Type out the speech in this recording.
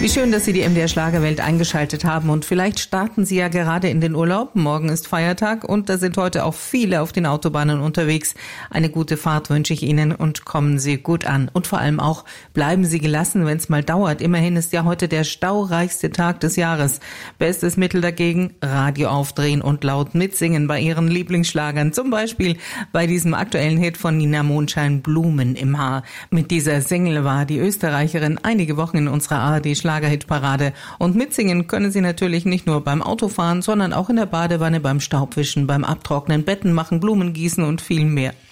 Wie schön, dass Sie die MDR Schlagerwelt eingeschaltet haben und vielleicht starten Sie ja gerade in den Urlaub. Morgen ist Feiertag und da sind heute auch viele auf den Autobahnen unterwegs. Eine gute Fahrt wünsche ich Ihnen und kommen Sie gut an. Und vor allem auch bleiben Sie gelassen, wenn es mal dauert. Immerhin ist ja heute der staureichste Tag des Jahres. Bestes Mittel dagegen, Radio aufdrehen und laut mitsingen bei Ihren Lieblingsschlagern. Zum Beispiel bei diesem aktuellen Hit von Nina Mondschein, Blumen im Haar. Mit dieser Single war die Österreicherin einige Wochen in unserer ARD Schlagerhitparade. Und mitsingen können Sie natürlich nicht nur beim Autofahren, sondern auch in der Badewanne, beim Staubwischen, beim Abtrocknen, Betten machen, Blumen gießen und viel mehr.